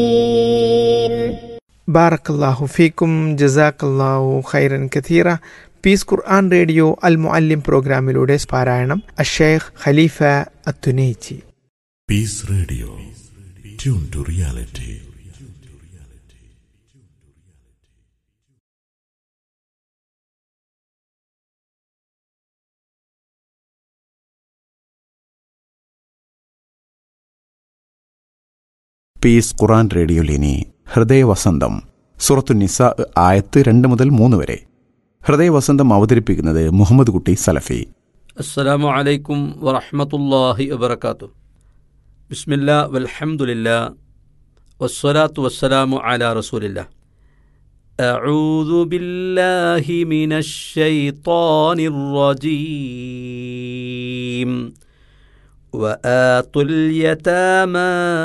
ബാറക്കല്ലാഹു ഫീക്കും ജസാക്കല്ലാഹു ഖൈറൻ കഥീറ. പീസ് ഖുർആൻ റേഡിയോ അൽ മുഅല്ലിം പ്രോഗ്രാമിലൂടെ പാരായണം അഷേഖ് ഖലീഫ അത്തുനൈജി. Piece radio, tune to reality. Piece ഖുർആൻ റേഡിയോയിലിനി ഹൃദയവസന്തം, സൂറത്തു നിസാ ആയത്ത് 2 മുതൽ 3 വരെ. ഹൃദയവസന്തം അവതരിപ്പിക്കുന്നത് മുഹമ്മദ് കുട്ടി സലഫി. അസ്സലാമു അലൈക്കും വറഹ്മത്തുള്ളാഹി വബറകാതുഹു. ബിസ്മില്ലാ വൽഹംദുലില്ലാ വസ്സലാത്തു വസ്സലാമു അലാ റസൂലില്ലാ. അഊദു ബില്ലാഹി മിനശ് ശൈത്വാനിർ റജീം. വആതുൽ യതാമാ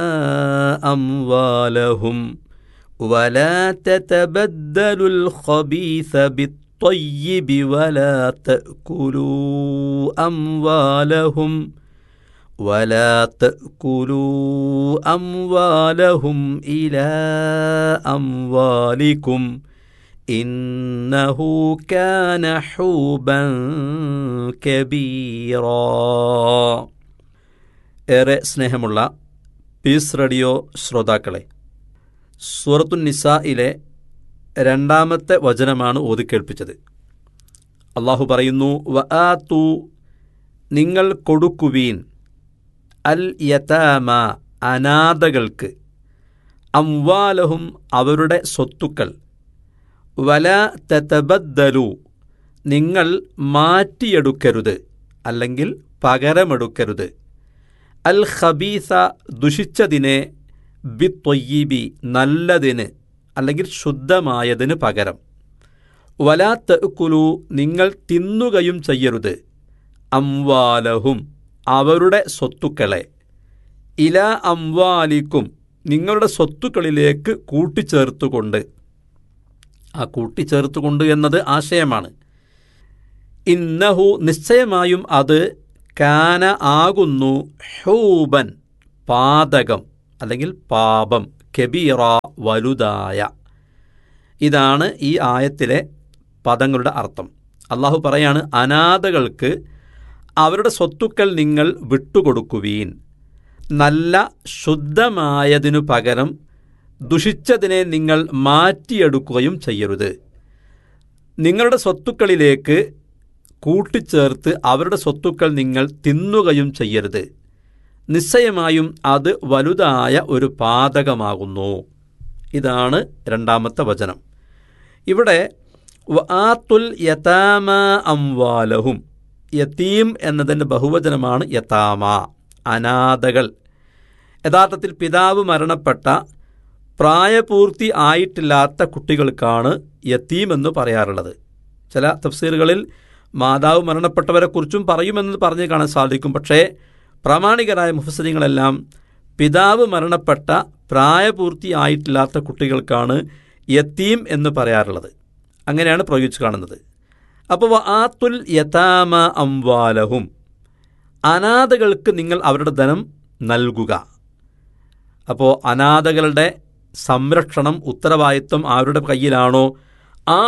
അംവാലഹും വലാ തതബദ്ദലുൽ ഖബീസ ബിത്തൊയ്യിബി വലാ തഅകുലൂ അംവാലഹും ഇലാ അംവാലികും ഇന്നഹു കാന ഹൂബൻ കബീറാ. ഏറെ സ്നേഹമുള്ള പീസ് റേഡിയോ ശ്രോതാക്കളെ, സൂറത്തു നിസായിലെ 2-ാമത്തെ വചനമാണ് ഓതിക്കേൾപ്പിച്ചത്. അള്ളാഹു പറയുന്നു, വആതു, നിങ്ങൾ കൊടുക്കുവീൻ, അൽ യതാമ, അനാഥകൾക്ക്, അംവാലഹും, അവരുടെ സ്വത്തുക്കൾ, വലാ തതബദ്ദലു, നിങ്ങൾ മാറ്റിയെടുക്കരുത് അല്ലെങ്കിൽ പകരമെടുക്കരുത്, അൽ ഖബീസ, ദുഷിച്ചതിനെ, ബിത്തൊയ്യിബി, നല്ലതിന് അല്ലെങ്കിൽ ശുദ്ധമായതിന് പകരം, വലാ തഅകുലു, നിങ്ങൾ തിന്നുകയും ചെയ്യരുത്, അംവാലഹും, അവരുടെ സ്വത്തുക്കളെ, ഇലാ അംവാലിക്കും, നിങ്ങളുടെ സ്വത്തുക്കളിലേക്ക് കൂട്ടിച്ചേർത്തുകൊണ്ട്. ആ കൂട്ടിച്ചേർത്തുകൊണ്ട് എന്നത് ആശയമാണ്. ഇന്നഹു, നിശ്ചയമായും അത്, കാന, ആകുന്നു, ഹൂബൻ, പാതകം അല്ലെങ്കിൽ പാപം, കബീറ, വലുതായ. ഇതാണ് ഈ ആയത്തിലെ പദങ്ങളുടെ അർത്ഥം. അള്ളാഹു പറയാണ്, അനാഥകൾക്ക് അവരുടെ സ്വത്തുക്കൾ നിങ്ങൾ വിട്ടുകൊടുക്കുവീൻ, നല്ല ശുദ്ധമായതിനു പകരം ദുഷിച്ചതിനെ നിങ്ങൾ മാറ്റിയെടുക്കുകയും ചെയ്യരുത്. നിങ്ങളുടെ സ്വത്തുക്കളിലേക്ക് കൂട്ടിച്ചേർത്ത് അവരുടെ സ്വത്തുക്കൾ നിങ്ങൾ തിന്നുകയും ചെയ്യരുത്. നിശ്ചയമായും അത് വലുതായ ഒരു പാതകമാകുന്നു. ഇതാണ് 2-ാമത്തെ വചനം. ഇവിടെ വആതുൽ യതാമ അംവാലഹും, യതീം എന്നതിൻ്റെ ബഹുവചനമാണ് യതാമ, അനാഥകൾ. യഥാർത്ഥത്തിൽ പിതാവ് മരണപ്പെട്ട പ്രായപൂർത്തി ആയിട്ടില്ലാത്ത കുട്ടികൾക്കാണ് യതീം എന്ന് പറയാറുള്ളത്. ചില തഫ്സീറുകളിൽ മാതാവ് മരണപ്പെട്ടവരെക്കുറിച്ചും പറയുമെന്ന് പറഞ്ഞ് കാണാൻ സാധിക്കും. പക്ഷേ പ്രാമാണികരായ മുഫസ്സിരീങ്ങളെല്ലാം പിതാവ് മരണപ്പെട്ട പ്രായപൂർത്തി ആയിട്ടില്ലാത്ത കുട്ടികൾക്കാണ് യതീം എന്ന് പറയാറുള്ളത്. അങ്ങനെയാണ് പ്രയോഗിച്ച് കാണുന്നത്. അപ്പോൾ വആതുൽ യതാമ അംവാലഹും, അനാഥകൾക്ക് നിങ്ങൾ അവരുടെ ധനം നൽകുക. അപ്പോൾ അനാഥകളുടെ സംരക്ഷണം, ഉത്തരവാദിത്വം ആരുടെ കയ്യിലാണോ ആ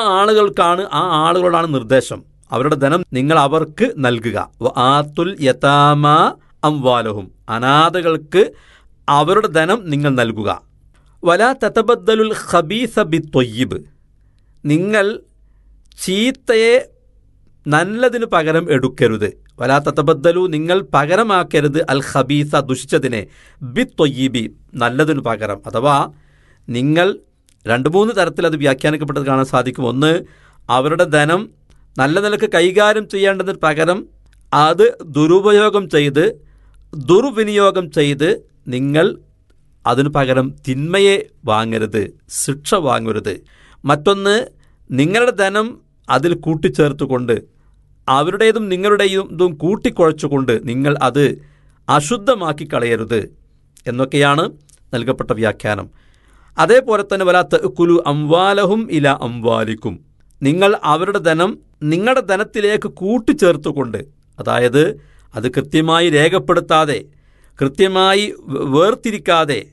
ആളുകളോടാണ് നിർദ്ദേശം. അവരുടെ ധനം നിങ്ങൾ അവർക്ക് നൽകുക. വആതുൽ യതാമ അംവാലഹും, അനാഥകൾക്ക് അവരുടെ ധനം നിങ്ങൾ നൽകുക. വലാ തതബദ്ദലുൽ ഖബീസ ബിത്തൊയ്യിബ്, നിങ്ങൾ ചീത്തയെ നല്ലതിന് പകരം എടുക്കരുത്. വലാ തതബദ്ദലു, നിങ്ങൾ പകരമാക്കരുത്, അൽ ഖബീസ, ദുഷിച്ചതിനെ, ബിത്തൊയ്യിബി, നല്ലതിന് പകരം. അഥവാ നിങ്ങൾ 2-3 തരത്തിൽ അത് വ്യാഖ്യാനിക്കപ്പെട്ടത് കാണാൻ സാധിക്കും. ഒന്ന്, അവരുടെ ധനം നല്ല നിലക്ക് കൈകാര്യം ചെയ്യേണ്ടതിന് പകരം അത് ദുർവിനിയോഗം ചെയ്ത് നിങ്ങൾ അതിനു പകരം തിന്മയെ വാങ്ങരുത്, ശിക്ഷ വാങ്ങരുത്. മറ്റൊന്ന്, നിങ്ങളുടെ ധനം അതിൽ കൂട്ടിച്ചേർത്തുകൊണ്ട് അവരുടേതും നിങ്ങളുടേതും കൂട്ടിക്കുഴച്ചുകൊണ്ട് നിങ്ങൾ അത് അശുദ്ധമാക്കി കളയരുത് എന്നൊക്കെയാണ് നൽകപ്പെട്ട വ്യാഖ്യാനം. അതേപോലെ തന്നെ വലാ തഅകുലു അംവാലഹും ഇലാ അംവാലിക്കും, നിങ്ങൾ അവരുടെ ധനം നിങ്ങളുടെ ധനത്തിലേക്ക് കൂട്ടിച്ചേർത്തുകൊണ്ട്, അതായത് അത് കൃത്യമായി രേഖപ്പെടുത്താതെ, കൃത്യമായി വേർതിരിക്കാതെ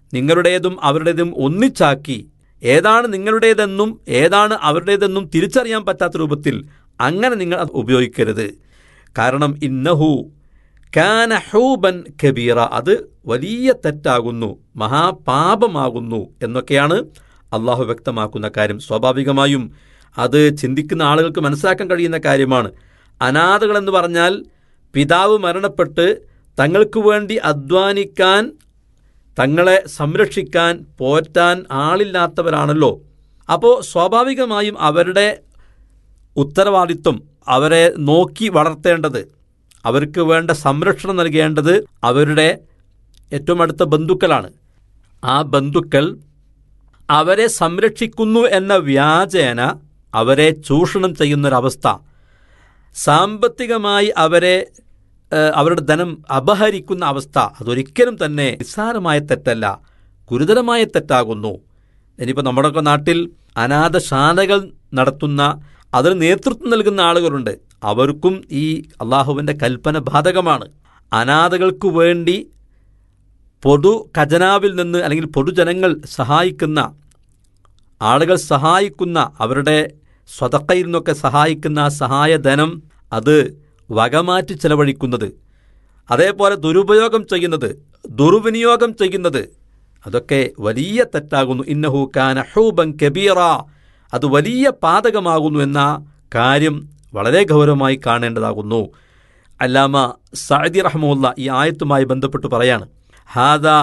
നിങ്ങളുടേതും അവരുടേതും ഒന്നിച്ചാക്കി ഏതാണ് നിങ്ങളുടേതെന്നും ഏതാണ് അവരുടേതെന്നും തിരിച്ചറിയാൻ പറ്റാത്ത രൂപത്തിൽ അങ്ങനെ നിങ്ങൾ അത് ഉപയോഗിക്കരുത്. കാരണം ഇന്നഹു കാന ഹൂബൻ കബീറ, അത് വലിയ തെറ്റാകുന്നു, മഹാപാപമാകുന്നു എന്നൊക്കെയാണ് അള്ളാഹു വ്യക്തമാക്കുന്ന കാര്യം. സ്വാഭാവികമായും അത് ചിന്തിക്കുന്ന ആളുകൾക്ക് മനസ്സിലാക്കാൻ കഴിയുന്ന കാര്യമാണ്. അനാഥകളെന്ന് പറഞ്ഞാൽ പിതാവ് മരണപ്പെട്ട് തങ്ങൾക്ക് വേണ്ടി അധ്വാനിക്കാൻ, തങ്ങളെ സംരക്ഷിക്കാൻ, പോറ്റാൻ ആളില്ലാത്തവരാണല്ലോ. അപ്പോൾ സ്വാഭാവികമായും അവരുടെ ഉത്തരവാദിത്വം, അവരെ നോക്കി വളർത്തേണ്ടത്, അവർക്ക് വേണ്ട സംരക്ഷണം നൽകേണ്ടത് അവരുടെ ഏറ്റവും അടുത്ത ബന്ധുക്കളാണ്. ആ ബന്ധുക്കൾ അവരെ സംരക്ഷിക്കുന്നു എന്ന വ്യാജേന അവരെ ചൂഷണം ചെയ്യുന്നൊരവസ്ഥ, സാമ്പത്തികമായി അവരുടെ ധനം അപഹരിക്കുന്ന അവസ്ഥ, അതൊരിക്കലും തന്നെ നിസ്സാരമായ തെറ്റല്ല, ഗുരുതരമായ തെറ്റാകുന്നു. ഇനിയിപ്പോൾ നമ്മുടെയൊക്കെ നാട്ടിൽ അനാഥശാലകൾ നടത്തുന്ന, അതിന് നേതൃത്വം നൽകുന്ന ആളുകളുണ്ട്. അവർക്കും ഈ അള്ളാഹുവിൻ്റെ കൽപ്പന ബാധകമാണ്. അനാഥകൾക്ക് വേണ്ടി പൊതു ഖജനാവിൽ നിന്ന് അല്ലെങ്കിൽ പൊതുജനങ്ങൾ സഹായിക്കുന്ന, ആളുകൾ സഹായിക്കുന്ന, അവരുടെ സ്വതക്കയിൽ നിന്നൊക്കെ സഹായിക്കുന്ന സഹായധനം അത് വകമാറ്റി ചെലവഴിക്കുന്നത്, അതേപോലെ ദുരുപയോഗം ചെയ്യുന്നത്, ദുർവിനിയോഗം ചെയ്യുന്നത്, അതൊക്കെ വലിയ തെറ്റാകുന്നു. ഇന്നഹു കാന ഹൂബൻ കബീറ, അത് വലിയ പാതകമാകുന്നു എന്ന കാര്യം വളരെ ഗൗരവമായി കാണേണ്ടതാകുന്നു. അല്ലാമ സഅദി റഹ്മത്തുള്ളാഹി ഈ ആയത്തുമായി ബന്ധപ്പെട്ട് പറയാണ്, ഹാദാ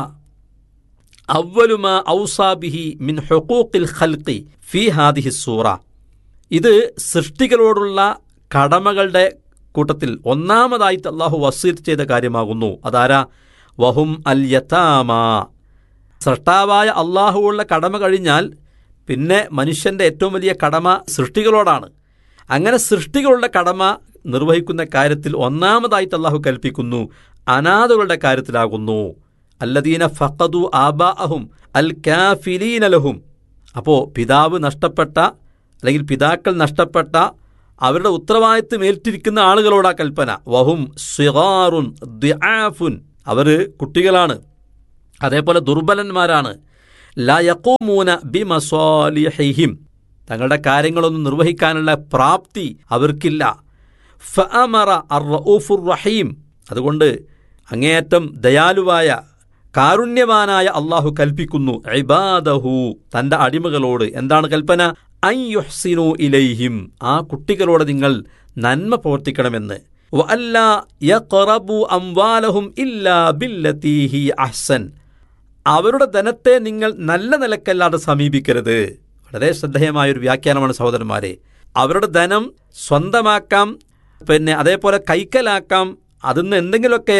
അവ്വലു മാ ഔസാ ബിഹി മിൻ ഹുഖൂഖിൽ ഖൽഖി ഫീ ഹാദിഹി സൂറ. ഇത് സൃഷ്ടികളോടുള്ള കടമകളുടെ കൂട്ടത്തിൽ ഒന്നാമതായിട്ട് അള്ളാഹു വസീയത്ത് ചെയ്ത കാര്യമാകുന്നു. അതാരാ? വഹും അൽ യതാമ. സൃഷ്ടാവായ അള്ളാഹുവുള്ള കടമ കഴിഞ്ഞാൽ പിന്നെ മനുഷ്യൻ്റെ ഏറ്റവും വലിയ കടമ സൃഷ്ടികളോടാണ്. അങ്ങനെ സൃഷ്ടികളുടെ കടമ നിർവഹിക്കുന്ന കാര്യത്തിൽ ഒന്നാമതായിട്ട് അള്ളാഹു കൽപ്പിക്കുന്നു അനാഥകളുടെ കാര്യത്തിലാകുന്നു. അല്ലദീന ഫഖദു ആബാഅഹും അൽ കാഫിലീന ലഹും. അപ്പോൾ പിതാവ് നഷ്ടപ്പെട്ട അല്ലെങ്കിൽ പിതാക്കൾ നഷ്ടപ്പെട്ട അവരുടെ ഉത്തരവാദിത്വം ഏറ്റിരിക്കുന്ന ആളുകളോടാ കൽപ്പന. വഹും സിഗാറുൻ ദിആഫുൻ, അവർ കുട്ടികളാണ്, അതേപോലെ ദുർബലന്മാരാണ്. ലാ യഖൂമൂന ബിമസാലിഹിഹിം, തങ്ങളുടെ കാര്യങ്ങളൊന്നും നിർവഹിക്കാനുള്ള പ്രാപ്തി അവർക്കില്ല. ഫഅമറ അർ-റഊഫുർ റഹീം, അതുകൊണ്ട് അങ്ങേയറ്റം ദയാലുവായ കാരുണ്യവാനായ അള്ളാഹു കൽപ്പിക്കുന്നു ഇബാദഹു, തൻ്റെ അടിമകളോട്. എന്താണ് കൽപ്പന? അൻ യുഹ്സിനു ഇലൈഹിം, ആ കുട്ടികളോട് നിങ്ങൾ നന്മ പ്രവർത്തിക്കണമെന്ന്. വഅല്ലാ യഖറബു അംവാലഹും ഇല്ലാ ബില്ലതീ ഹി അഹ്സൻ, അവരുടെ ധനത്തെ നിങ്ങൾ നല്ല നിലക്കല്ലാതെ സമീപിക്കരുത്. വളരെ ശ്രദ്ധേയമായൊരു വ്യാഖ്യാനമാണ് സഹോദരന്മാരെ. അവരുടെ ധനം സ്വന്തമാക്കാം, പിന്നെ അതേപോലെ കൈക്കലാക്കാം, അതിന്ന് എന്തെങ്കിലുമൊക്കെ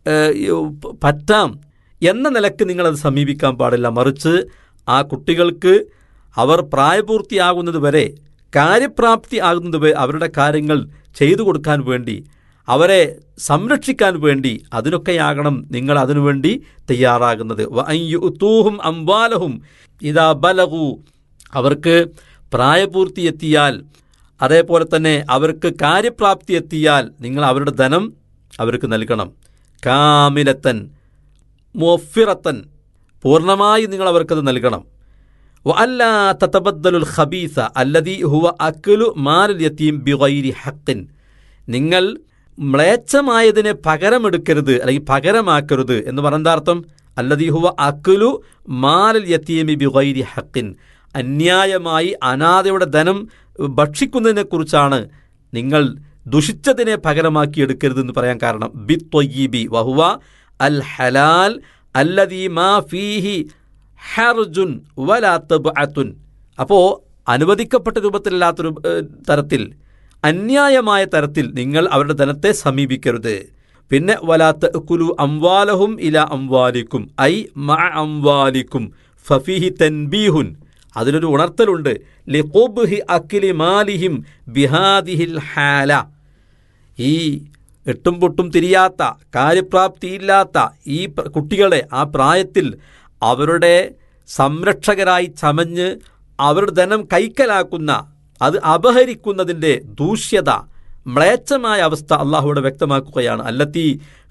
പറ്റാം എന്ന നിലക്ക് നിങ്ങളത് സമീപിക്കാൻ പാടില്ല. മറിച്ച് ആ കുട്ടികൾക്ക് അവർ പ്രായപൂർത്തിയാകുന്നത് വരെ, കാര്യപ്രാപ്തി ആകുന്നത് വരെ അവരുടെ കാര്യങ്ങൾ ചെയ്തു കൊടുക്കാൻ വേണ്ടി, അവരെ സംരക്ഷിക്കാൻ വേണ്ടി, അതിനൊക്കെയാകണം നിങ്ങൾ അതിനുവേണ്ടി തയ്യാറാകുന്നത്. വഅയ്യുതൂഹും അംവാലഹും ഇദാ ബലഗു, അവർക്ക് പ്രായപൂർത്തി എത്തിയാൽ, അതേപോലെ തന്നെ അവർക്ക് കാര്യപ്രാപ്തി എത്തിയാൽ നിങ്ങൾ അവരുടെ ധനം അവർക്ക് നൽകണം. കാമിലത്തൻ മുവഫിറത്തൻ, പൂർണ്ണമായി നിങ്ങൾ അവർക്കത് നൽകണം. വഅല്ലാ തതബദ്ദലുൽ ഖബീസ അല്ലദീ ഹുവ അക്ലു മാലിൽ യതീം ബിഗൈരി ഹഖ്ഖിൻ, നിങ്ങൾ മ്ലേച്ഛമായതിനെ പകരമെടുക്കരുത് അല്ലെങ്കിൽ പകരമാക്കരുത് എന്ന് പറഞ്ഞ അർത്ഥം അല്ലദീ ഹുവ അക്ലു മാലിൽ യതീമി ബിഗൈരി ഹഖ്ഖിൻ, അന്യായമായി അനാഥയുടെ ധനം ഭക്ഷിക്കുന്നതിനെക്കുറിച്ചാണ് നിങ്ങൾ ദുഷിച്ചതിനെ പകരമാക്കി എടുക്കരുതെന്ന് പറയാൻ കാരണം ബിത്വയ്യിബി വഹുവ അൽ ഹലാൽ അല്ലദീ മാ ഫീഹി ഹർജുൻ വലാ തബ്അത്തുൻ. അപ്പോൾ അനുവദിക്കപ്പെട്ട രൂപത്തിലല്ലാത്തൊരു തരത്തിൽ, അന്യായമായ തരത്തിൽ നിങ്ങൾ അവരുടെ ധനത്തെ സമീപിക്കരുത്. പിന്നെ വലാ തഅകുലു അംവാലഹും ഇലാ അംവാലിക്കും ഐ മഅ അംവാലിക്കും ഫഫീഹി തൻബീഹുൻ, അതിലൊരു ഉണർത്തലുണ്ട്. ലിഖുബ്ഹി അക്ലി മാലിഹിം ബിഹാദിഹിൽ ഹാല, ഈ എട്ടും പൊട്ടും തിരിയാത്ത, കാര്യപ്രാപ്തിയില്ലാത്ത ഈ കുട്ടികളെ ആ പ്രായത്തിൽ അവരുടെ സംരക്ഷകരായി ചമഞ്ഞ് അവരുടെ ധനം കൈക്കലാക്കുന്ന, അത് അപഹരിക്കുന്നതിൻ്റെ ദൂഷ്യത, മ്ലേച്ഛമായ അവസ്ഥ അള്ളാഹുവിടെ വ്യക്തമാക്കുകയാണ്. അല്ലത്തി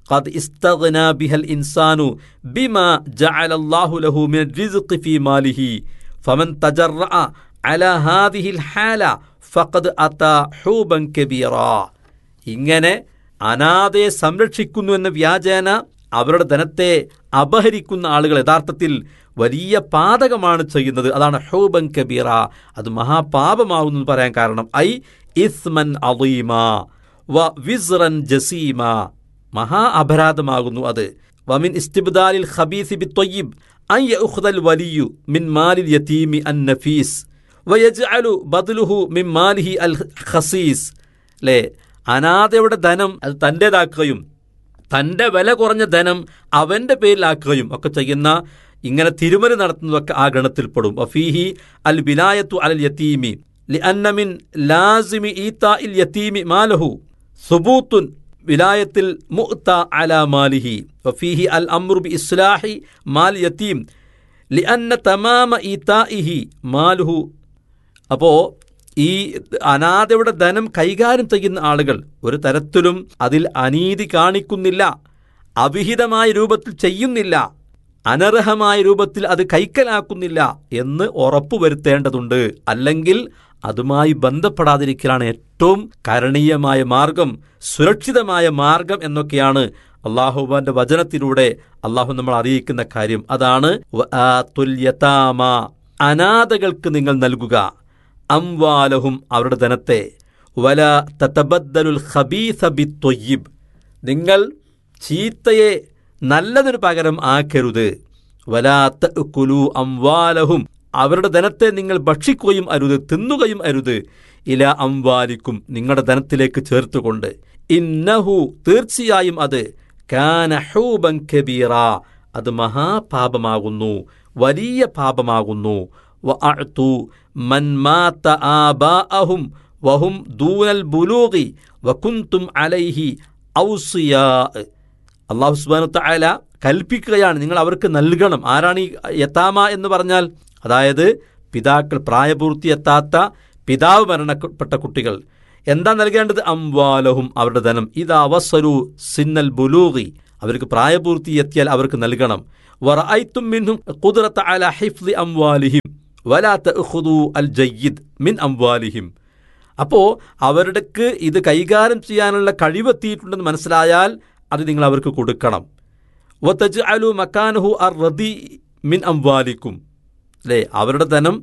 ഖദ് ഇസ്തഗ്നാ ബിഹൽ ഇൻസാനു ബിമാ ജഅലല്ലാഹു ലഹു മിൻ റിസ്ഖി ഫീ മാലിഹി ഫമൻ തജറഅ അലാ ഹാദിഹിൽ ഹാല ഫഖദ് അതാ ഹൂബൻ കബീറാ. ഇങ്ങനെ അനാഥയെ സംരക്ഷിക്കുന്നു എന്ന വ്യാജേന അവരുടെ ധനത്തെ അപഹരിക്കുന്ന ആളുകൾ യഥാർത്ഥത്തിൽ വലിയ പാതകമാണ് ചെയ്യുന്നത്. അതാണ് ഹൂബൻ കബീറ, അത് മഹാപാപമാകുന്നു പറയാൻ കാരണം ഐ ഇസ്മൻ അളീമ വ വിസ്റൻ ജസീമ, മഹാ അപരാധമാകുന്നു അത്. വമിൻ ഇസ്തിബ്ദാലിൽ ഖബീസി ബിത്വയ്യിബ് അൻ യഖുദൽ വലിയു മിൻ മാലിൽ യതീമി അൻ നഫീസ് വയജ്അലു ബദ്ലുഹു മിൻ മാലിഹി അൽ ഖസീസ്. ലെ അനാഥയുടെ ധനം അത് തൻ്റേതാക്കുകയും തൻ്റെ വില കുറഞ്ഞ ധനം അവൻ്റെ പേരിലാക്കുകയും ഒക്കെ ചെയ്യുന്ന ഇങ്ങനെ തിരുമറി നടത്തുന്നതൊക്കെ ആ ഗണത്തിൽപ്പെടും. വഫീഹി അൽ ബിലായത്തു അലൽ യതീമി ലിഅന്ന മിൻ ലാസിമി ഈതാഇൽ യതീമി മാലഹു സുബൂത്തുൻ വിലായത്തിൽ മുഅ്ത അലാ മാലിഹി വഫീഹി അൽ അംറു ബി ഇസ്ലാഹി മാൽ യതീം ലിഅന്ന തമാമ ഈതാഇഹി മാലുഹു. അപ്പോൾ ഈ അനാഥയുടെ ധനം കൈകാര്യം ചെയ്യുന്ന ആളുകൾ ഒരു തരത്തിലും അതിൽ അനീതി കാണിക്കുന്നില്ല, അവിഹിതമായ രൂപത്തിൽ ചെയ്യുന്നില്ല, അനർഹമായ രൂപത്തിൽ അത് കൈക്കലാക്കുന്നില്ല എന്ന് ഉറപ്പുവരുത്തേണ്ടതുണ്ട്. അല്ലെങ്കിൽ അതുമായി ബന്ധപ്പെടാതിരിക്കലാണ് ഏറ്റവും കരണീയമായ മാർഗം, സുരക്ഷിതമായ മാർഗം എന്നൊക്കെയാണ് അള്ളാഹുവിന്റെ വചനത്തിലൂടെ അള്ളാഹു നമ്മൾ അറിയിക്കുന്ന കാര്യം. അതാണ് വആതുൽ യതാമ, അനാഥകൾക്ക് നിങ്ങൾ നൽകുക, അംവാലഹും അവരുടെ ധനത്തെ, വല തതബദ്ദലുൽ ഖബീസ ബിത്വയ്യിബ്, നിങ്ങൾ ചീത്തയെ നല്ലതിന് പകരം ആക്കരുത്. വലാ തഅകുലു അംവാലഹും, അവരുടെ ധനത്തെ നിങ്ങൾ ഭക്ഷിക്കുകയും അരുത്, തിന്നുകയും അരുത്. ഇല അംവാലിക്കും, നിങ്ങളുടെ ധനത്തിലേക്ക് ചേർത്തുകൊണ്ട്. ഇന്നഹു, തീർച്ചയായും അത്, കാന ഹൂബൻ കബീറ, അത് മഹാപാപമാകുന്നു, വലിയ പാപമാകുന്നു. വഅഅതു മൻ മാത ആബാഅഹും വഹും ദൂനൽ ബുലൂഗി വകുൻതും അലൈഹി ഔസിയാ. അല്ലാഹു സുബ്ഹാനഹു വ തആല കൽപ്പിക്കുകയാണ്, നിങ്ങൾ അവർക്ക് നൽകണം. ആരാണ് ഈ യതാമ എന്ന് പറഞ്ഞാൽ? അതായത് പിതാക്കൾ, പ്രായപൂർത്തിയെത്താത്ത പിതാവ് മരണപ്പെട്ട കുട്ടികൾ. എന്താ നൽകേണ്ടത്? അംവാലഹും, അവരുടെ ധനം. ഇദാ വസലു സിന്നൽ ബുലൂഗി, അവർക്ക് പ്രായപൂർത്തിയെത്തിയാൽ അവർക്ക് നൽകണം. വറഅയ്തും മിൻഹും ഖുദ്റത അലാ ഹിഫ്ളി അംവാലിഹിം വലാ തഅഖുദു അൽ ജയ്യിദ് മിൻ അംവാലിഹിം. അപ്പോൾ അവർക്ക് ഇത് കൈകാര്യം ചെയ്യാനുള്ള കഴിവെത്തിയിട്ടുണ്ടെന്ന് മനസ്സിലായാൽ അത് നിങ്ങൾ അവർക്ക് കൊടുക്കണം. വതജ്അലു മകാനഹു അർറദി മിൻ അംവാലിക്കും, അല്ലേ? അവരുടെ ധനം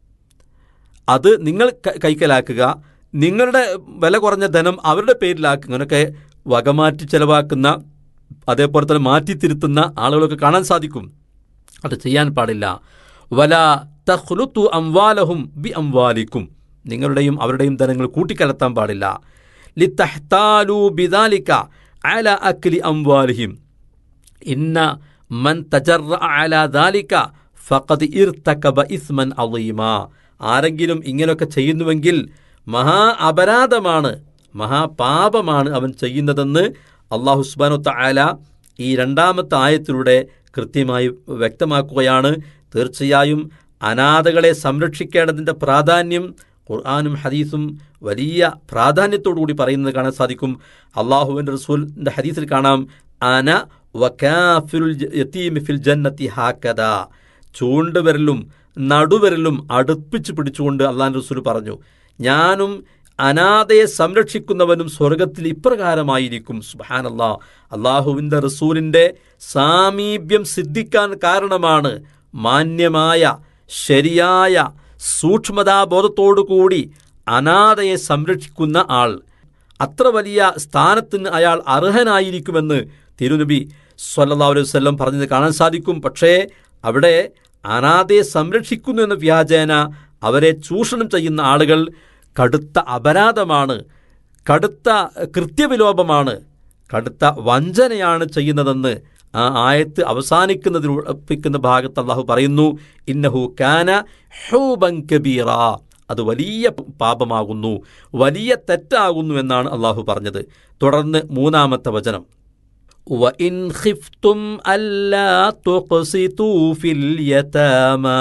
അത് നിങ്ങൾ കൈക്കലാക്കുക, നിങ്ങളുടെ വില കുറഞ്ഞ ധനം അവരുടെ പേരിലാക്കുക. അങ്ങനെയൊക്കെ വകമാറ്റി ചെലവാക്കുന്ന, അതേപോലെ തന്നെ മാറ്റിത്തിരുത്തുന്ന ആളുകളൊക്കെ കാണാൻ സാധിക്കും. അത് ചെയ്യാൻ പാടില്ല. വല തഖ്ലുതു അംവാലഹും ബി അംവാലിക്കും, നിങ്ങളുടെയും അവരുടെയും ധനങ്ങൾ കൂട്ടിക്കലർത്താൻ പാടില്ല. ലിതഹ്താലു ബിദാലിക അലാ അക്ലി അംവാലിഹിം ഇന്ന മൻ തജറഅ അലാ ദാലിക ഫഖദ് ഇർതകബ ഇസ്മൻ അളീമ. ആരെങ്കിലും ഇങ്ങനെയൊക്കെ ചെയ്യുന്നുവെങ്കിൽ മഹാ അപരാധമാണ്, മഹാപാപമാണ് അവൻ ചെയ്യുന്നതെന്ന് അല്ലാഹു സുബ്ഹാനഹു വ തആല ഈ രണ്ടാമത്തെ ആയത്തിലൂടെ കൃത്യമായി വ്യക്തമാക്കുകയാണ്. തീർച്ചയായും അനാഥകളെ സംരക്ഷിക്കേണ്ടതിൻ്റെ പ്രാധാന്യം ഖുർആനും ഹദീസും വലിയ പ്രാധാന്യത്തോടുകൂടി പറയുന്നത് കാണാൻ സാധിക്കും. അള്ളാഹുവിൻ്റെ റസൂലിൻ്റെ ഹദീസിൽ കാണാം, അന വകാഫിലുൽ യതീമി ഫിൽ ജന്നത്തി ഹാക്കദാ, ചൂണ്ടുവിരലും നടുവിരലും അടുപ്പിച്ച് പിടിച്ചുകൊണ്ട് അള്ളാഹുവിൻ്റെ റസൂൽ പറഞ്ഞു, ഞാനും അനാഥയെ സംരക്ഷിക്കുന്നവനും സ്വർഗത്തിൽ ഇപ്രകാരമായിരിക്കും. സുബ്ഹാനല്ലാഹ്, അള്ളാഹുവിൻ്റെ റസൂലിൻ്റെ സാമീപ്യം സിദ്ധിക്കാൻ കാരണമാണ് മാന്യമായ ശരിയായ സൂക്ഷ്മതാബോധത്തോടുകൂടി അനാഥയെ സംരക്ഷിക്കുന്ന ആൾ. അത്ര വലിയ സ്ഥാനത്തിന് അയാൾ അർഹനായിരിക്കുമെന്ന് തിരുനബി സ്വല്ലല്ലാഹു അലൈഹി വസല്ലം പറഞ്ഞത് കാണാൻ സാധിക്കും. പക്ഷേ അവിടെ അനാഥയെ സംരക്ഷിക്കുന്നു എന്ന വ്യാജേന അവരെ ചൂഷണം ചെയ്യുന്ന ആളുകൾ കടുത്ത അപരാധമാണ്, കടുത്ത കൃത്യവിലോപമാണ്, കടുത്ത വഞ്ചനയാണ് ചെയ്യുന്നതെന്ന് ആ ആയത്ത് അവസാനിക്കുന്നതിന് ഭാഗത്ത് അല്ലാഹു പറയുന്നു, ഇന്നഹു കാന ഹൂബൻ കബീറ, അത് വലിയ പാപമാകുന്നു, വലിയ തെറ്റാകുന്നു എന്നാണ് അല്ലാഹു പറഞ്ഞത്. തുടർന്ന് മൂന്നാമത്തെ വചനം, വഇൻ ഖിഫ്തും അല്ലാ തുഖ്സിതു ഫിൽ യതാമാ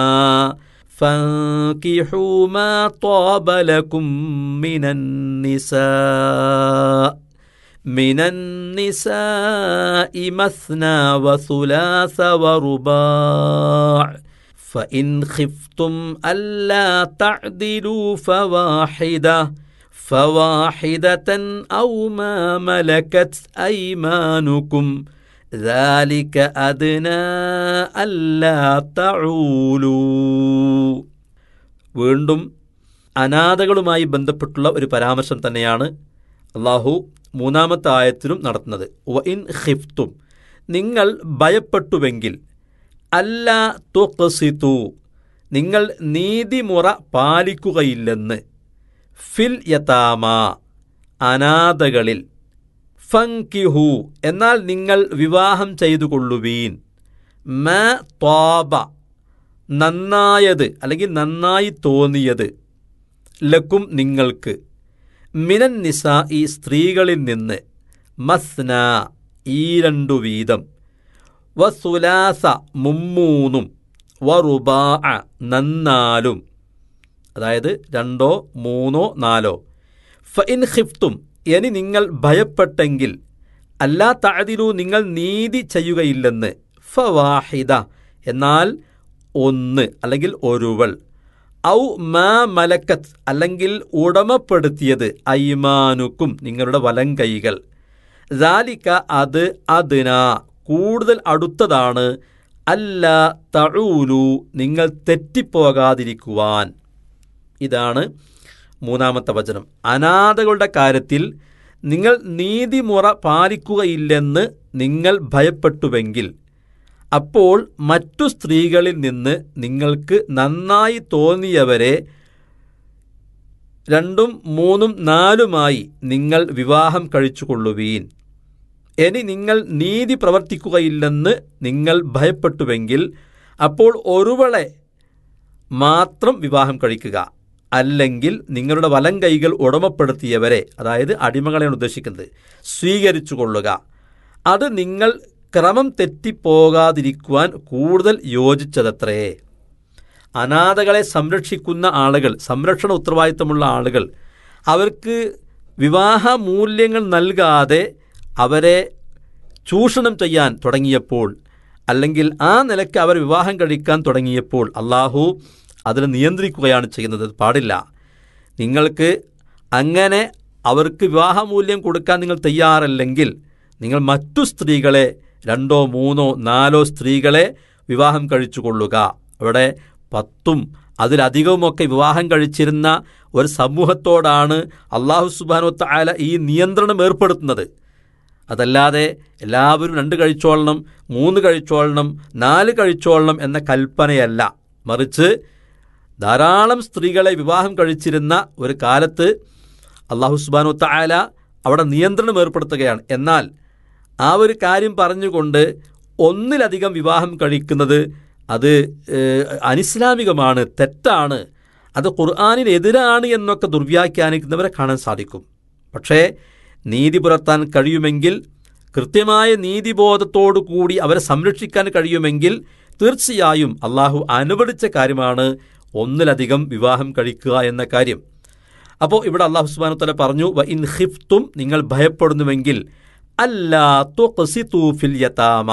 ഫൻകിഹൂ മാ ത്വാബ ലക്കും മിനൻ നിസാ മിനൻ നിസാഇ മസ്നാ വസുലാസ വറുബാ' ഫഇൻ ഖിഫ്തും അല്ലാ തഅദിലൂ ഫവാഹിദതൻ ഔ മാ മലകത് അയ്മാനുകും ذلك أدنى ألا تعولوا. വീണ്ടും അനാഥകളുമായി ബന്ധപ്പെട്ടുള്ള ഒരു പരാമർശം തന്നെയാണ് അള്ളാഹു മൂന്നാമത്തെ ആയത്തിലും നടത്തുന്നത്. വഇൻ ഖിഫ്തും, നിങ്ങൾ ഭയപ്പെട്ടുവെങ്കിൽ, അല്ലാ തുഖ്സിതു, നിങ്ങൾ നീതിമുറ പാലിക്കുകയില്ലെന്ന്, ഫിൽ യതാമ, അനാഥകളിൽ, ഫൻകിഹു, എന്നാൽ നിങ്ങൾ വിവാഹം ചെയ്തു കൊള്ളുവീൻ, മാ ത്വാബ, നന്നായത് അല്ലെങ്കിൽ നന്നായി തോന്നിയത്, ലക്കും നിങ്ങൾക്ക്, മിനൻ നിസാഇ, സ്ത്രീകളിൽ നിന്ന്, മസ്ന, ഈ രണ്ടു വീതം, വസുലാസ, മുമ്മൂന്നും, വറുബാ, നന്നാലും, അതായത് രണ്ടോ മൂന്നോ നാലോ, ഫഇൻ ഖിഫ്തും, ഇനി നിങ്ങൾ ഭയപ്പെട്ടെങ്കിൽ, അല്ലാ തഅദിലു, നിങ്ങൾ നീതി ചെയ്യുകയില്ലെന്ന്, ഫവാഹിദ, എന്നാൽ ഒന്ന് അല്ലെങ്കിൽ ഒരുവൾ, ഔ മാ മലക്കത്ത്, അല്ലെങ്കിൽ ഉടമപ്പെടുത്തിയത്, അയ്മാനുക്കും, നിങ്ങളുടെ വലങ്കൈകൾ, ദാലിക, അത്, അദ്ന, കൂടുതൽ അടുത്തതാണ്, അല്ലാ തഊലു, നിങ്ങൾ തെറ്റിപ്പോകാതിരിക്കുവാൻ. ഇതാണ് മൂന്നാമത്തെ വചനം. അനാഥകളുടെ കാര്യത്തിൽ നിങ്ങൾ നീതിമുറ പാലിക്കുകയില്ലെന്ന് നിങ്ങൾ ഭയപ്പെട്ടുവെങ്കിൽ, അപ്പോൾ മറ്റു സ്ത്രീകളിൽ നിന്ന് നിങ്ങൾക്ക് നന്നായി തോന്നിയവരെ രണ്ടും മൂന്നും നാലുമായി നിങ്ങൾ വിവാഹം കഴിച്ചുകൊള്ളുവീൻ. ഇനി നിങ്ങൾ നീതി പ്രവർത്തിക്കുകയില്ലെന്ന് നിങ്ങൾ ഭയപ്പെട്ടുവെങ്കിൽ, അപ്പോൾ ഒരുവളെ മാത്രം വിവാഹം കഴിക്കുക, അല്ലെങ്കിൽ നിങ്ങളുടെ വലങ്കൈകൾ ഉടമപ്പെടുത്തിയവരെ, അതായത് അടിമകളെയാണ് ഉദ്ദേശിക്കുന്നത്, സ്വീകരിച്ചു കൊള്ളുക. അത് നിങ്ങൾ ക്രമം തെറ്റിപ്പോകാതിരിക്കുവാൻ കൂടുതൽ യോജിച്ചതത്രേ. അനാഥകളെ സംരക്ഷിക്കുന്ന ആളുകൾ, സംരക്ഷണ ഉത്തരവാദിത്തമുള്ള ആളുകൾ, അവർക്ക് വിവാഹ മൂല്യങ്ങൾ നൽകാതെ അവരെ ചൂഷണം ചെയ്യാൻ തുടങ്ങിയപ്പോൾ, അല്ലെങ്കിൽ ആ നിലയ്ക്ക് അവർ വിവാഹം കഴിക്കാൻ തുടങ്ങിയപ്പോൾ അള്ളാഹു അതിനെ നിയന്ത്രിക്കുകയാണ് ചെയ്യുന്നത്. പാടില്ല. നിങ്ങൾക്ക് അങ്ങനെ അവർക്ക് വിവാഹമൂല്യം കൊടുക്കാൻ നിങ്ങൾ തയ്യാറല്ലെങ്കിൽ, നിങ്ങൾ മറ്റു സ്ത്രീകളെ, രണ്ടോ മൂന്നോ നാലോ സ്ത്രീകളെ വിവാഹം കഴിച്ചു കൊള്ളുക. അവിടെ 10ഉം അതിലധികവുമൊക്കെ വിവാഹം കഴിച്ചിരുന്ന ഒരു സമൂഹത്തോടാണ് അല്ലാഹു സുബ്ഹാനഹു വ തആല ഈ നിയന്ത്രണം ഏർപ്പെടുത്തുന്നത്. അതല്ലാതെ എല്ലാവരും 2 കഴിച്ചോളണം, 3 കഴിച്ചോളണം, 4 കഴിച്ചോളണം എന്ന കൽപ്പനയല്ല. മറിച്ച് ധാരാളം സ്ത്രീകളെ വിവാഹം കഴിച്ചിരുന്ന ഒരു കാലത്ത് അല്ലാഹു സുബ്ഹാനഹു വ തആല അവിടെ നിയന്ത്രണം ഏർപ്പെടുത്തുകയാണ്. എന്നാൽ ആ ഒരു കാര്യം പറഞ്ഞുകൊണ്ട് ഒന്നിലധികം വിവാഹം കഴിക്കുന്നത് അത് അനിസ്ലാമികമാണ്, തെറ്റാണ്, അത് ഖുർആനിനെതിരാണ് എന്നൊക്കെ ദുർവ്യാഖ്യാനിക്കുന്നവരെ കാണാൻ സാധിക്കും. പക്ഷേ നീതി പുലർത്താൻ കഴിയുമെങ്കിൽ, കൃത്യമായ നീതിബോധത്തോടു കൂടി അവരെ സംരക്ഷിക്കാൻ കഴിയുമെങ്കിൽ, തീർച്ചയായും അള്ളാഹു അനുവദിച്ച കാര്യമാണ് ഒന്നിലധികം വിവാഹം കഴിക്കുക എന്ന കാര്യം. അപ്പോൾ ഇവിടെ അല്ലാഹു സുബ്ഹാനഹു വ തആല പറഞ്ഞു, വ ഇൻ ഖിഫ്തും, നിങ്ങൾ ഭയപ്പെടുന്നുവെങ്കിൽ, അല്ലാ തുഖ്സിതു ഫിൽ യതാമ,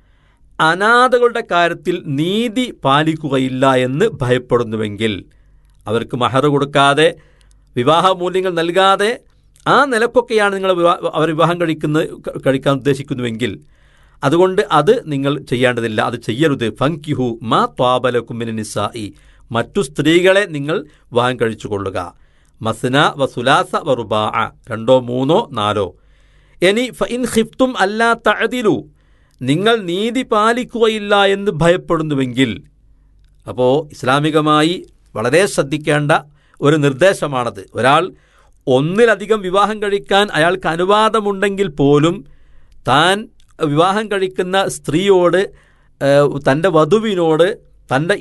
അനാഥകളുടെ കാര്യത്തിൽ നീതി പാലിക്കുകയില്ല എന്ന് ഭയപ്പെടുന്നുവെങ്കിൽ, അവർക്ക് മഹർ കൊടുക്കാതെ, വിവാഹമൂല്യങ്ങൾ നൽകാതെ, ആ നിലക്കൊക്കെയാണ് നിങ്ങൾ അവർ വിവാഹം കഴിക്കാൻ ഉദ്ദേശിക്കുന്നുവെങ്കിൽ, അതുകൊണ്ട് അത് നിങ്ങൾ ചെയ്യേണ്ടതില്ല, അത് ചെയ്യരുത്. ഫൻകിഹു മാ ത്വാബ ലക്കും മിനൻ നിസാഇ, മറ്റു സ്ത്രീകളെ നിങ്ങൾ വിവാഹം കഴിച്ചു കൊള്ളുക. മസ്ന വസുലാസ വറുബാ, 2 3 4. ഇനി ഫഇൻ ഖിഫ്തും അല്ലാ തഅദിലു, നിങ്ങൾ നീതി പാലിക്കുകയില്ല എന്ന് ഭയപ്പെടുന്നുവെങ്കിൽ, അപ്പോൾ ഇസ്ലാമികമായി വളരെ ശ്രദ്ധിക്കേണ്ട ഒരു നിർദ്ദേശമാണത്. ഒരാൾ ഒന്നിലധികം വിവാഹം കഴിക്കാൻ അയാൾക്ക് അനുവാദമുണ്ടെങ്കിൽ പോലും താൻ വിവാഹം കഴിക്കുന്ന സ്ത്രീയോട്, തൻ്റെ വധുവിനോട്, തൻ്റെ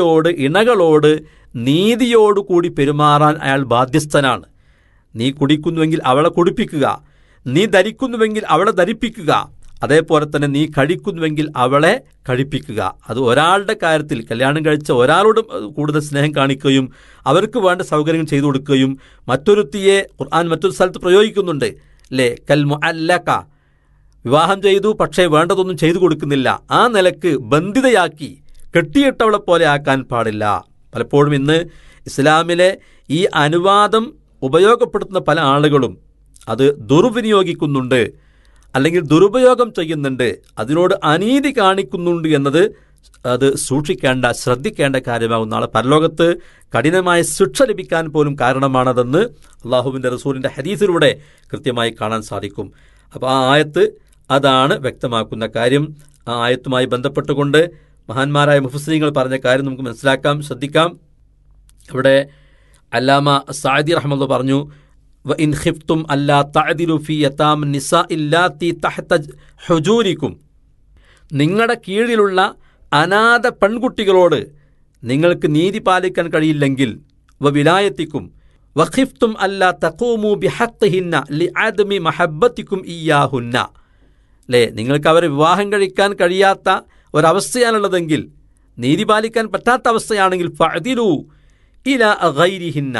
ഇണകളോട് നീതിയോടുകൂടി പെരുമാറാൻ അയാൾ ബാധ്യസ്ഥനാണ്. നീ കുടിക്കുന്നുവെങ്കിൽ അവളെ കുടിപ്പിക്കുക, നീ ധരിക്കുന്നുവെങ്കിൽ അവളെ ധരിപ്പിക്കുക, അതേപോലെ തന്നെ നീ കഴിക്കുന്നുവെങ്കിൽ അവളെ കഴിപ്പിക്കുക. അത് ഒരാളുടെ കാര്യത്തിൽ, കല്യാണം കഴിച്ച ഒരാളോട് കൂടുതൽ സ്നേഹം കാണിക്കുകയും അവർക്ക് വേണ്ട സൗകര്യങ്ങൾ ചെയ്തു കൊടുക്കുകയും, മറ്റൊരുത്തിയെ ഖുർആൻ മറ്റൊരു സ്ഥലത്ത് പ്രയോഗിക്കുന്നുണ്ട്, അല്ലേ, കൽ മുഅല്ലക, വിവാഹം ചെയ്തു പക്ഷേ വേണ്ടതൊന്നും ചെയ്തു കൊടുക്കുന്നില്ല, ആ നിലക്ക് ബന്ധിതയാക്കി കെട്ടിയിട്ടവളെ പോലെ ആക്കാൻ പാടില്ല. പലപ്പോഴും ഇന്ന് ഇസ്ലാമിലെ ഈ അനുവാദം ഉപയോഗപ്പെടുത്തുന്ന പല ആളുകളും അത് ദുർവിനിയോഗിക്കുന്നുണ്ട്, അല്ലെങ്കിൽ ദുരുപയോഗം ചെയ്യുന്നുണ്ട്, അതിനോട് അനീതി കാണിക്കുന്നുണ്ട് എന്നത് അത് സൂക്ഷിക്കേണ്ട, ശ്രദ്ധിക്കേണ്ട കാര്യമാകും. നാളെ പരലോകത്ത് കഠിനമായ ശിക്ഷ ലഭിക്കാൻ പോലും കാരണമാണതെന്ന് അള്ളാഹുവിൻ്റെ റസൂലിൻ്റെ ഹദീസിലൂടെ കൃത്യമായി കാണാൻ സാധിക്കും. അപ്പോൾ ആ ആയത്ത് അതാണ് വ്യക്തമാക്കുന്ന കാര്യം. ആ ആയത്തുമായി ബന്ധപ്പെട്ടുകൊണ്ട് മഹാന്മാരായ മുഫസ്സിരീങ്ങൾ പറഞ്ഞ കാര്യം നമുക്ക് മനസ്സിലാക്കാം, ശ്രദ്ധിക്കാം. ഇവിടെ അല്ലാമ സഅദി റഹ്മത്തുള്ളാഹി പറഞ്ഞു, വഇൻ ഖിഫ്തും അല്ലാ തഅദിലു ഫീ യതാമ നിസാഇ അല്ലാത്തി തഹത ഹുജൂരിക്കും, നിങ്ങളുടെ കീഴിലുള്ള അനാഥ പെൺകുട്ടികളോട് നിങ്ങൾക്ക് നീതി പാലിക്കാൻ കഴിയില്ലെങ്കിൽ, വവിലായത്തിക്കും വഖിഫ്തും അല്ലാ തഖൂമു ബിഹഖ്ഹിന്ന ലിഅദ്മി മഹബ്ബത്തിക്കും ഇയ്യാഹുന്ന, അല്ലേ, നിങ്ങൾക്ക് അവരെ വിവാഹം കഴിക്കാൻ കഴിയാത്ത ഒരവസ്ഥയാണുള്ളതെങ്കിൽ, നീതി പാലിക്കാൻ പറ്റാത്ത അവസ്ഥയാണെങ്കിൽ, ഫഅദിലു ഇലാ ഗൈരിഹിന്ന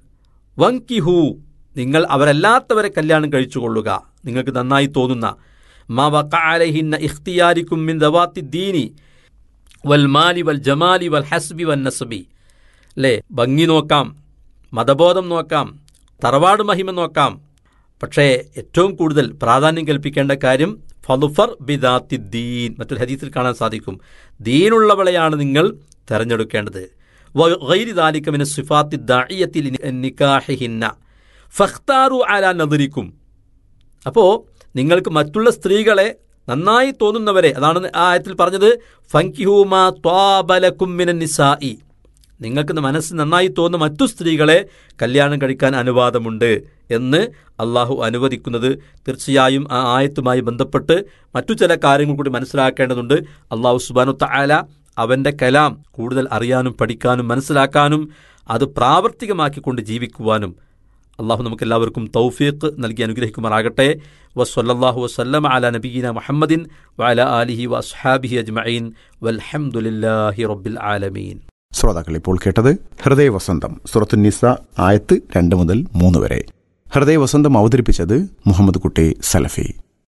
വൻകിഹു, നിങ്ങൾ അവരല്ലാത്തവരെ കല്യാണം കഴിച്ചുകൊള്ളുക, നിങ്ങൾക്ക് നന്നായി തോന്നുന്ന, മാ വഖഅ അലൈഹിന്ന ഇഖ്തിയാരിക്കും മിൻ ദവാത്തി ദീനി വൽ മാലി വൽ ജമാലി വൽ ഹസ്ബി വൻ നസ്ബി, അല്ലേ, ഭംഗി നോക്കാം, മതബോധം നോക്കാം, തറവാട് മഹിമ നോക്കാം, പക്ഷേ ഏറ്റവും കൂടുതൽ പ്രാധാന്യം കൽപ്പിക്കേണ്ട കാര്യം ഫളുഫർ ബിദാത്തി ദീൻ, മറ്റൊരു ഹദീസിൽ കാണാൻ സാധിക്കും, ദീനുള്ളവളെയാണ് നിങ്ങൾ തിരഞ്ഞെടുക്കേണ്ടത്. വഗൈരി ദാലിക മിന സിഫാത്തി ദാഇയത്തി നികാഹിഹിന്ന ഫഖ്താറു അലാ നദരിക്കും. അപ്പോൾ നിങ്ങൾക്ക് മറ്റുള്ള സ്ത്രീകളെ നന്നായി തോന്നുന്നവരെ, അതാണ് ആ ആയത്തിൽ പറഞ്ഞത്, ഫൻകിഹു മാ ത്വാബ ലക്കും മിനൻ നിസാഇ, നിങ്ങൾക്ക് മനസ്സ് നന്നായി തോന്നുന്ന മറ്റു സ്ത്രീകളെ കല്യാണം കഴിക്കാൻ അനുവാദമുണ്ട് എന്ന് അള്ളാഹു അനുവദിക്കുന്നത്. തീർച്ചയായും ആ ആയത്തുമായി ബന്ധപ്പെട്ട് മറ്റു ചില കാര്യങ്ങൾ കൂടി മനസ്സിലാക്കേണ്ടതുണ്ട്. അള്ളാഹു സുബ്ഹാനഹു വ തആല അവൻ്റെ കലാം കൂടുതൽ അറിയാനും പഠിക്കാനും മനസ്സിലാക്കാനും അത് പ്രാവർത്തികമാക്കിക്കൊണ്ട് ജീവിക്കുവാനും അള്ളാഹു നമുക്കെല്ലാവർക്കും തൗഫീഖ് നൽകി അനുഗ്രഹിക്കുമാറാകട്ടെ. വസ്സല്ലല്ലാഹു വസല്ലമ അലാ നബിയിന മുഹമ്മദിൻ വഅലാ ആലിഹി വഅസ്ഹാബിഹി അജ്മഈൻ വൽഹംദുലില്ലാഹി റബ്ബിൽ ആലമീൻ. ശ്രോതാക്കൾ ഇപ്പോൾ കേട്ടത് ഹൃദയവസന്തം, സൂറത്തുൻ നിസ ആയത്ത് 2 മുതൽ 3 വരെ. ഹൃദയവസന്തം അവതരിപ്പിച്ചത് മുഹമ്മദ് കുട്ടി സലഫി.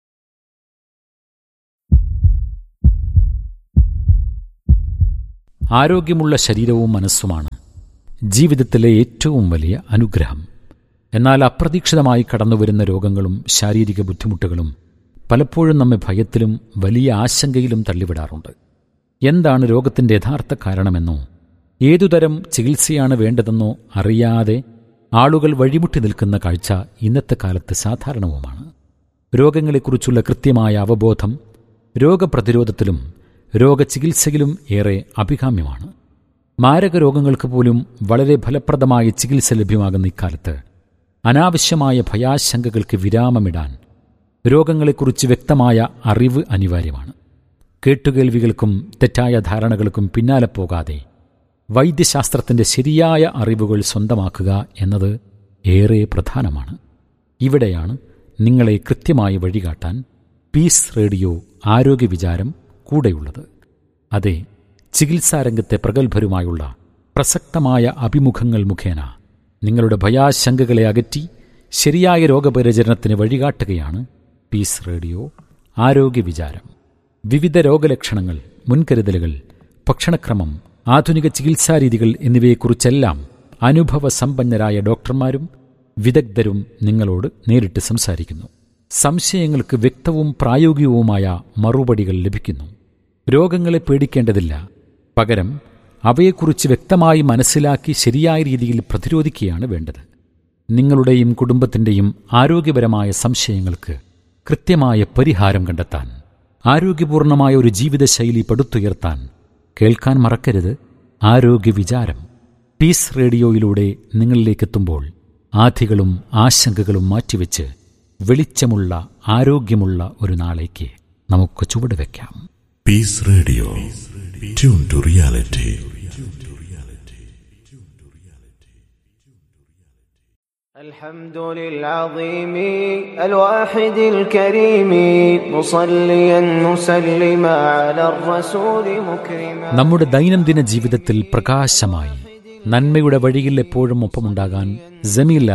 ആരോഗ്യമുള്ള ശരീരവും മനസ്സുമാണ് ജീവിതത്തിലെ ഏറ്റവും വലിയ അനുഗ്രഹം. എന്നാൽ അപ്രതീക്ഷിതമായി കടന്നുവരുന്ന രോഗങ്ങളും ശാരീരിക ബുദ്ധിമുട്ടുകളും പലപ്പോഴും നമ്മെ ഭയത്തിലും വലിയ ആശങ്കയിലും തള്ളിവിടാറുണ്ട്. എന്താണ് രോഗത്തിൻ്റെ യഥാർത്ഥ കാരണമെന്നോ ഏതുതരം ചികിത്സയാണ് വേണ്ടതെന്നോ അറിയാതെ ആളുകൾ വഴിമുട്ടി നിൽക്കുന്ന കാഴ്ച ഇന്നത്തെ കാലത്ത് സാധാരണവുമാണ്. രോഗങ്ങളെക്കുറിച്ചുള്ള കൃത്യമായ അവബോധം രോഗപ്രതിരോധത്തിലും രോഗചികിത്സയിലും ഏറെ അഭികാമ്യമാണ്. മാരക രോഗങ്ങൾക്ക് പോലും വളരെ ഫലപ്രദമായ ചികിത്സ ലഭ്യമാകുന്ന ഇക്കാലത്ത് അനാവശ്യമായ ഭയാശങ്കകൾക്ക് വിരാമമിടാൻ രോഗങ്ങളെക്കുറിച്ച് വ്യക്തമായ അറിവ് അനിവാര്യമാണ്. കേട്ടുകേൾവികൾക്കും തെറ്റായ ധാരണകൾക്കും പിന്നാലെ പോകാതെ വൈദ്യശാസ്ത്രത്തിൻ്റെ ശരിയായ അറിവുകൾ സ്വന്തമാക്കുക എന്നത് ഏറെ പ്രധാനമാണ്. ഇവിടെയാണ് നിങ്ങളെ കൃത്യമായി വഴികാട്ടാൻ പീസ് റേഡിയോ ആരോഗ്യ വിചാരം കൂടെയുള്ളത്. അതെ, ചികിത്സാരംഗത്തെ പ്രഗത്ഭരുമായുള്ള പ്രസക്തമായ അഭിമുഖങ്ങൾ മുഖേന നിങ്ങളുടെ ഭയാശങ്കകളെ അകറ്റി ശരിയായ രോഗപരിചരണത്തിന് വഴികാട്ടുകയാണ് പീസ് റേഡിയോ ആരോഗ്യ വിചാരം. വിവിധ രോഗലക്ഷണങ്ങൾ, മുൻകരുതലുകൾ, ഭക്ഷണക്രമം, ആധുനിക ചികിത്സാരീതികൾ എന്നിവയെക്കുറിച്ചെല്ലാം അനുഭവസമ്പന്നരായ ഡോക്ടർമാരും വിദഗ്ധരും നിങ്ങളോട് നേരിട്ട് സംസാരിക്കുന്നു. സംശയങ്ങൾക്ക് വ്യക്തവും പ്രായോഗികവുമായ മറുപടികൾ ലഭിക്കുന്നു. രോഗങ്ങളെ പേടിക്കേണ്ടതില്ല, പകരം അവയെക്കുറിച്ച് വ്യക്തമായി മനസ്സിലാക്കി ശരിയായ രീതിയിൽ പ്രതിരോധിക്കുകയാണ് വേണ്ടത്. നിങ്ങളുടെയും കുടുംബത്തിൻ്റെയും ആരോഗ്യപരമായ സംശയങ്ങൾക്ക് കൃത്യമായ പരിഹാരം കണ്ടെത്താൻ, ആരോഗ്യപൂർണമായ ഒരു ജീവിതശൈലി പടുത്തുയർത്താൻ കേൾക്കാൻ മറക്കരുത് ആരോഗ്യ വിചാരം. പീസ് റേഡിയോയിലൂടെ നിങ്ങളിലേക്കെത്തുമ്പോൾ ആധികളും ആശങ്കകളും മാറ്റിവെച്ച് വെളിച്ചമുള്ള ആരോഗ്യമുള്ള ഒരു നാളേക്ക് നമുക്ക് ചുവടുവെക്കാം. Piece radio, tune to reality. الحمد للعظيم الواحد الكريم مصليا مسلما على الرسول مكرما. നമ്മുടെ ദൈനംദിന ജീവിതത്തിൽ പ്രകാശമായി നന്മയുടെ വഴിയിൽ എപ്പോഴും ഒപ്പമുണ്ടാകാൻ ജമീൽ ആപ്പ്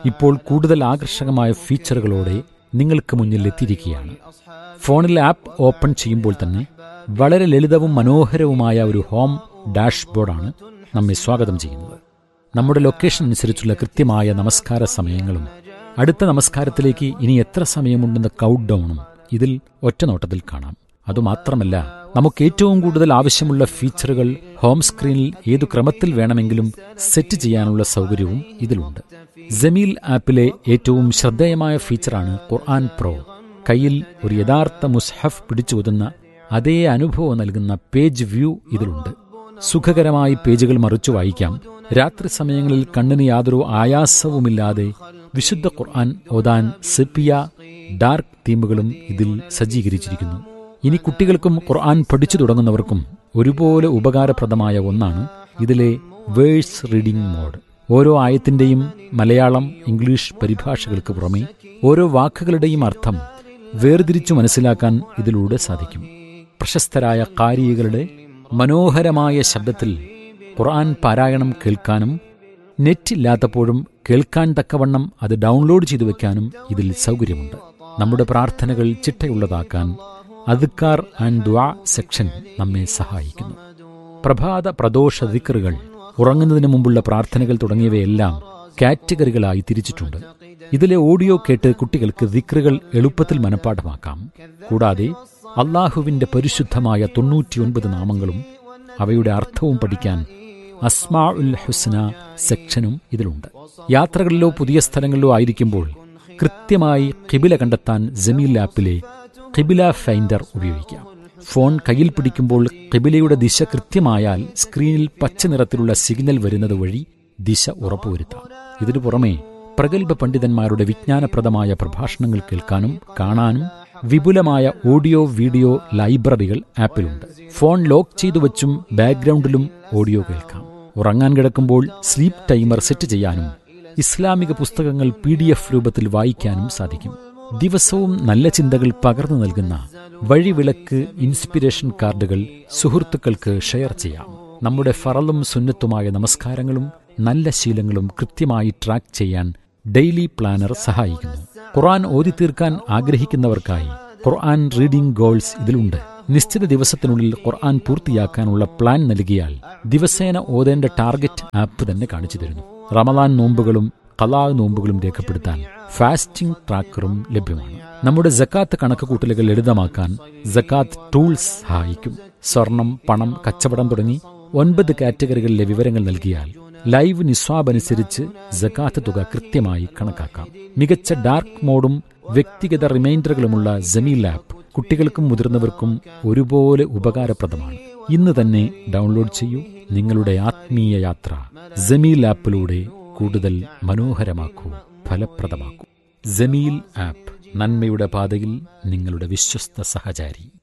ഇപ്പോൾ കൂടുതൽ ആകർഷകമായ ഫീച്ചറുകളോടെ നിങ്ങൾക്ക് മുന്നിൽ എത്തിയിരിക്കുകയാണ്. ഫോണിൽ ആപ്പ് ഓപ്പൺ ചെയ്യുമ്പോൾ തന്നെ വളരെ ലളിതവും മനോഹരവുമായ ഒരു ഹോം ഡാഷ്ബോർഡാണ് നമ്മെ സ്വാഗതം ചെയ്യുന്നത്. നമ്മുടെ ലൊക്കേഷൻ അനുസരിച്ചുള്ള കൃത്യമായ നമസ്കാര സമയങ്ങളും അടുത്ത നമസ്കാരത്തിലേക്ക് ഇനി എത്ര സമയമുണ്ടെന്ന കൗണ്ട് ഡൗണും ഇതിൽ ഒറ്റനോട്ടത്തിൽ കാണാം. അതുമാത്രമല്ല, നമുക്ക് ഏറ്റവും കൂടുതൽ ആവശ്യമുള്ള ഫീച്ചറുകൾ ഹോം സ്ക്രീനിൽ ഏതു ക്രമത്തിൽ വേണമെങ്കിലും സെറ്റ് ചെയ്യാനുള്ള സൗകര്യവും ഇതിലുണ്ട്. ജമീൽ ആപ്പിലെ ഏറ്റവും ശ്രദ്ധേയമായ ഫീച്ചറാണ് ഖുർആൻ പ്രോ. കയ്യിൽ ഒരു യഥാർത്ഥ മുസ്ഹഫ് പിടിച്ചുകൊതുന്ന അതേ അനുഭവം നൽകുന്ന പേജ് വ്യൂ ഇതിലുണ്ട്. സുഖകരമായി പേജുകൾ മറിച്ചു വായിക്കാം. രാത്രി സമയങ്ങളിൽ കണ്ണിന് യാതൊരു ആയാസവുമില്ലാതെ വിശുദ്ധ ഖുർആൻ ഓതാൻ സെപ്പിയ ഡാർക്ക് തീമുകളും ഇതിൽ സജ്ജീകരിച്ചിരിക്കുന്നു. ഇനി കുട്ടികൾക്കും ഖുർആൻ പഠിച്ചു തുടങ്ങുന്നവർക്കും ഒരുപോലെ ഉപകാരപ്രദമായ ഒന്നാണ് ഇതിലെ വേഴ്സ് റീഡിംഗ് മോഡ്. ഓരോ ആയത്തിന്റെയും മലയാളം, ഇംഗ്ലീഷ് പരിഭാഷകൾക്ക് പുറമെ ഓരോ വാക്കുകളുടെയും അർത്ഥം വേർതിരിച്ചു മനസ്സിലാക്കാൻ ഇതിലൂടെ സാധിക്കും. പ്രശസ്തരായ ഖാരികളുടെ മനോഹരമായ ശബ്ദത്തിൽ ഖുർആൻ പാരായണം കേൾക്കാനും നെറ്റില്ലാത്തപ്പോഴും കേൾക്കാൻ തക്കവണ്ണം അത് ഡൗൺലോഡ് ചെയ്തു വെക്കാനും ഇതിൽ സൗകര്യമുണ്ട്. നമ്മുടെ പ്രാർത്ഥനകൾ ചിട്ടയുള്ളതാക്കാൻ അദ്കാർ ആൻഡ് ദുആ സെക്ഷൻ നമ്മെ സഹായിക്കുന്നു. പ്രഭാത പ്രദോഷ ദിക്റുകൾ, ഉറങ്ങുന്നതിന് മുമ്പുള്ള പ്രാർത്ഥനകൾ തുടങ്ങിയവയെല്ലാം കാറ്റഗറികളായി തിരിച്ചിട്ടുണ്ട്. ഇതിലെ ഓഡിയോ കേട്ട് കുട്ടികൾക്ക് ദിക്റുകൾ എളുപ്പത്തിൽ മനഃപ്പാഠമാക്കാം. കൂടാതെ അള്ളാഹുവിന്റെ പരിശുദ്ധമായ 99 നാമങ്ങളും അവയുടെ അർത്ഥവും പഠിക്കാൻ അസ്മാഉൽ ഹുസ്ന സെക്ഷനും ഇതിലുണ്ട്. യാത്രകളിലോ പുതിയ സ്ഥലങ്ങളിലോ ആയിരിക്കുമ്പോൾ കൃത്യമായി ഖിബില കണ്ടെത്താൻ ജമീൽ ആപ്പിലെ ഖിബില ഫൈൻഡർ ഉപയോഗിക്കാം. ഫോൺ കയ്യിൽ പിടിക്കുമ്പോൾ ഖിബിലയുടെ ദിശ കൃത്യമായാൽ സ്ക്രീനിൽ പച്ച നിറത്തിലുള്ള സിഗ്നൽ വരുന്നത് വഴി ദിശ ഉറപ്പുവരുത്താം. ഇതിനു പുറമെ പ്രഗത്ഭ പണ്ഡിതന്മാരുടെ വിജ്ഞാനപ്രദമായ പ്രഭാഷണങ്ങൾ കേൾക്കാനും കാണാനും വിപുലമായ ഓഡിയോ വീഡിയോ ലൈബ്രറികൾ ആപ്പിലുണ്ട്. ഫോൺ ലോക്ക് ചെയ്തു വച്ചും ബാക്ക്ഗ്രൗണ്ടിലും ഓഡിയോ കേൾക്കാം. ഉറങ്ങാൻ കിടക്കുമ്പോൾ സ്ലീപ്പ് ടൈമർ സെറ്റ് ചെയ്യാനും ഇസ്ലാമിക പുസ്തകങ്ങൾ PDF രൂപത്തിൽ വായിക്കാനും സാധിക്കും. ദിവസവും നല്ല ചിന്തകൾ പകർന്നു നൽകുന്ന വഴിവിളക്ക് ഇൻസ്പിരേഷൻ കാർഡുകൾ സുഹൃത്തുക്കൾക്ക് ഷെയർ ചെയ്യാം. നമ്മുടെ ഫറലും സുന്നത്തുമായ നമസ്കാരങ്ങളും നല്ല ശീലങ്ങളും കൃത്യമായി ട്രാക്ക് ചെയ്യാൻ ഡെയിലി പ്ലാനർ സഹായിക്കുന്നു. ഖുർആൻ ഓതി തീർക്കാൻ ആഗ്രഹിക്കുന്നവർക്കായി ഖുർആൻ റീഡിംഗ് ഗോൾസ് ഇതിലുണ്ട്. നിശ്ചിത ദിവസത്തിനുള്ളിൽ ഖുർആൻ പൂർത്തിയാക്കാനുള്ള പ്ലാൻ നൽകിയാൽ ദിവസേന ഓതേണ്ട ടാർഗറ്റ് ആപ്പ് തന്നെ കാണിച്ചു തരുന്നു. റമദാൻ നോമ്പുകളും ഖലാ നോമ്പുകളും രേഖപ്പെടുത്താൻ ഫാസ്റ്റിംഗ് ട്രാക്കറും ലഭ്യമാണ്. നമ്മുടെ സക്കാത്ത് കണക്കുകൂട്ടലുകൾ ലളിതമാക്കാൻ സക്കാത്ത് ടൂൾസ് സഹായിക്കും. സ്വർണം, പണം, കച്ചവടം തുടങ്ങി 9 കാറ്റഗറികളിലെ വിവരങ്ങൾ നൽകിയാൽ ലൈവ് നിസ്വാബ് അനുസരിച്ച് സക്കാത്ത് തുക കൃത്യമായി കണക്കാക്കാം. മികച്ച ഡാർക്ക് മോഡും വ്യക്തിഗത റിമൈൻഡറുകളുമുള്ള ജമീൽ ആപ്പ് കുട്ടികൾക്കും മുതിർന്നവർക്കും ഒരുപോലെ ഉപകാരപ്രദമാണ്. ഇന്ന് തന്നെ ഡൗൺലോഡ് ചെയ്യൂ. നിങ്ങളുടെ ആത്മീയ യാത്ര ജമീൽ ആപ്പിലൂടെ കൂടുതൽ മനോഹരമാക്കൂ, ഫലപ്രദമാക്കൂ. ജമീൽ ആപ്പ്, നന്മയുടെ പാതയിൽ നിങ്ങളുടെ വിശ്വസ്ത സഹചാരി.